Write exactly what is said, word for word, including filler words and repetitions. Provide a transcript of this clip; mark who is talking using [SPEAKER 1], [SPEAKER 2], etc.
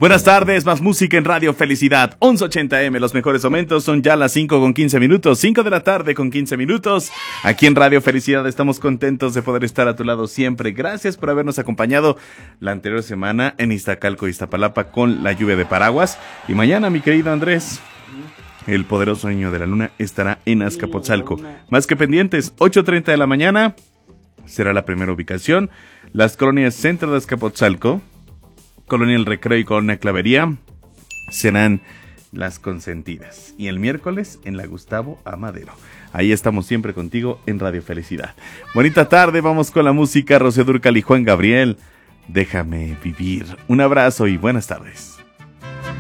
[SPEAKER 1] Buenas tardes, más música en Radio Felicidad, once ochenta eme, los mejores momentos, son ya las cinco con quince minutos, cinco de la tarde con quince minutos, aquí en Radio Felicidad estamos contentos de poder estar a tu lado siempre, gracias por habernos acompañado la anterior semana en Iztacalco, Iztapalapa con la lluvia de paraguas, y mañana mi querido Andrés, el poderoso niño de la luna estará en Azcapotzalco, más que pendientes, ocho treinta de la mañana, será la primera ubicación, las colonias Centro de Azcapotzalco, Colonia El Recreo y Colonia Clavería serán las consentidas. Y el miércoles en la Gustavo Amadero. Ahí estamos siempre contigo en Radio Felicidad. Bonita tarde, vamos con la música. Rocío Dúrcal y Juan Gabriel. Déjame vivir. Un abrazo y buenas tardes.